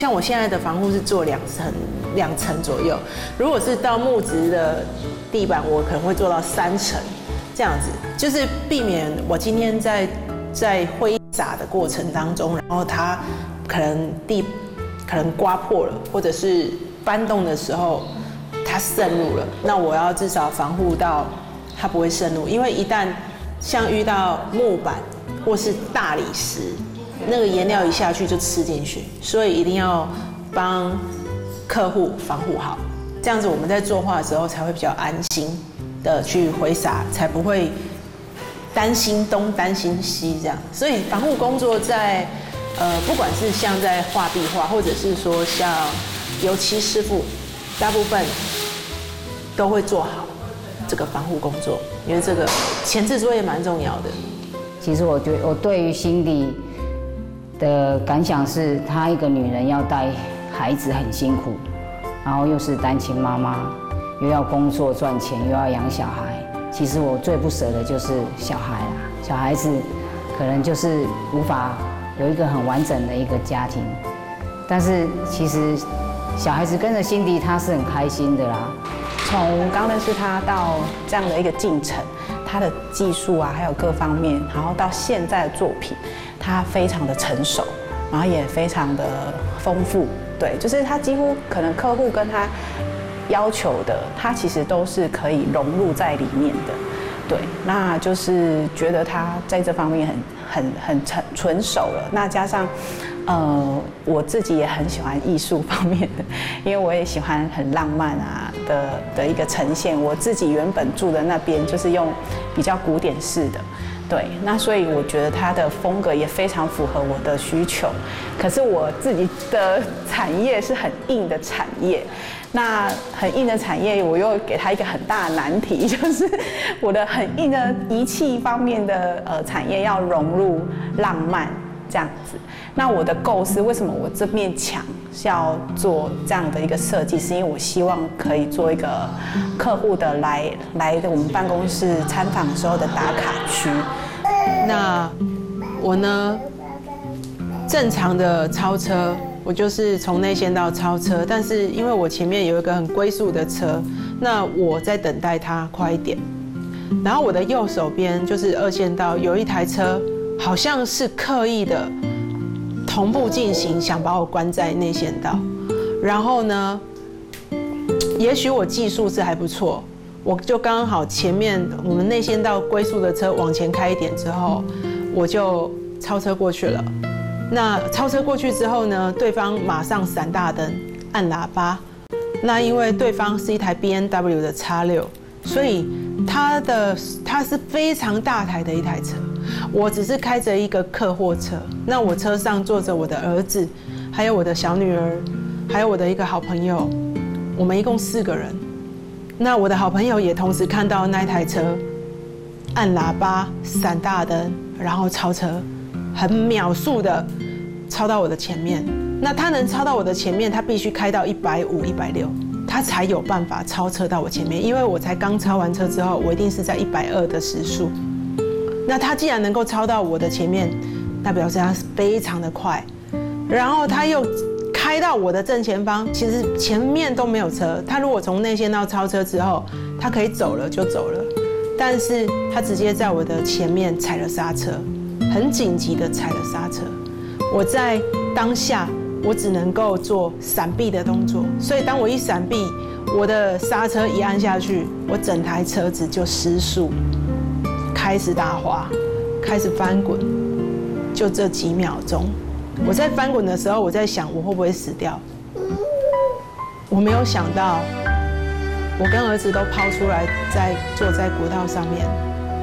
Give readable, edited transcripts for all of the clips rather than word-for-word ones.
像我现在的防护是做2层左右，如果是到木质的地板，我可能会做到3层，这样子就是避免我今天在挥洒的过程当中，然后它可能刮破了，或者是搬动的时候它渗入了，那我要至少防护到它不会渗入，因为一旦像遇到木板或是大理石，那个颜料一下去就吃进去，所以一定要帮客户防护好，这样子我们在作画的时候才会比较安心的去挥洒，才不会担心东担心西这样。所以防护工作在不管是像在画壁画，或者是说像油漆师傅，大部分都会做好这个防护工作，因为这个前置作业蛮重要的。 其实我觉得我对于Cindy的感想是，她一个女人要带孩子很辛苦，然后又是单亲妈妈，又要工作赚钱，又要养小孩。其实我最不舍的就是小孩啦，小孩子可能就是无法有一个很完整的一个家庭，但是其实小孩子跟着Cindy，她是很开心的啦。 从刚认识他到这样的一个进程，他的技术啊，还有各方面，然后到现在的作品，他非常的成熟，然后也非常的丰富。对，就是他几乎可能客户跟他要求的，他其实都是可以融入在里面的。对，那就是觉得他在这方面很纯熟了。那加上我自己也很喜欢艺术方面的，因为我也喜欢很浪漫啊的一个呈现。我自己原本住的那边就是用比较古典式的，对，那所以我觉得它的风格也非常符合我的需求。可是我自己的产业是很硬的产业，那很硬的产业，我又给他一个很大的难题，就是我的很硬的仪器方面的产业要融入浪漫这样子。那我的构思，为什么我这面墙是要做这样的一个设计？是因为我希望可以做一个客户的来的我们办公室参访时候的打卡区。 那我呢，正常的超车，我就是从内线道超车，但是因为我前面有一个很龟速的车，那我在等待它快一点。然后我的右手边就是2线道，有一台车好像是刻意的同步进行，想把我关在内线道。然后呢，也许我技术是还不错，我就刚好前面我们内线道龟速的车往前开一点之后，我就超车过去了。那超车过去之后呢，对方马上闪大灯按喇叭。那因为对方是一台 BMW 的 X6， 所以它是非常大台的一台车。我只是开着一个客货车，那我车上坐着我的儿子，还有我的小女儿，还有我的一个好朋友，我们一共4个人。那我的好朋友也同时看到那台车按喇叭、闪大灯，然后超车，很秒速的超到我的前面。那他能超到我的前面，他必须开到150、160，他才有办法超车到我前面。因为我才刚超完车之后，我一定是在120的时速。那他既然能够超到我的前面，那表示他非常的快。然后他又开到我的正前方，其实前面都没有车。他如果从内线道超车之后，他可以走了就走了，但是他直接在我的前面踩了刹车，很紧急的踩了刹车。我在当下，我只能够做闪避的动作，所以当我一闪避，我的刹车一按下去，我整台车子就失速，开始打滑，开始翻滚，就这几秒钟。我在翻滚的时候，我在想我会不会死掉。我没有想到，我跟儿子都抛出来，坐在国道上面。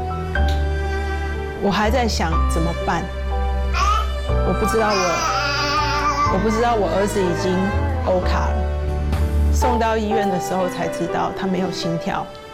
我还在想怎么办。我不知道我儿子已经欧卡了。送到医院的时候才知道他没有心跳。